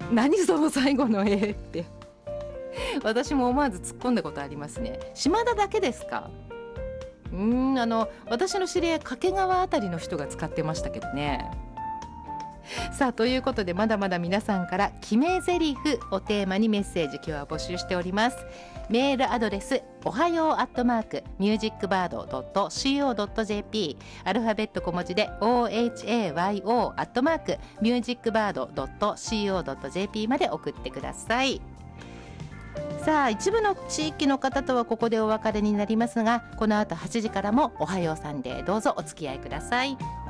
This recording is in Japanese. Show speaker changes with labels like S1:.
S1: 何その最後のって私も思わず突っ込んだことありますね。島田だけですか？私の知り合い掛川あたりの人が使ってましたけどね。さあということで、まだまだ皆さんから決め台詞をテーマにメッセージ今日は募集しております。メールアドレスおはよう@musicbird.co.jp、 アルファベット小文字で ohayo@musicbird.co.jp まで送ってください。さあ一部の地域の方とはここでお別れになりますが、この後8時からもおはようさんでどうぞお付き合いください。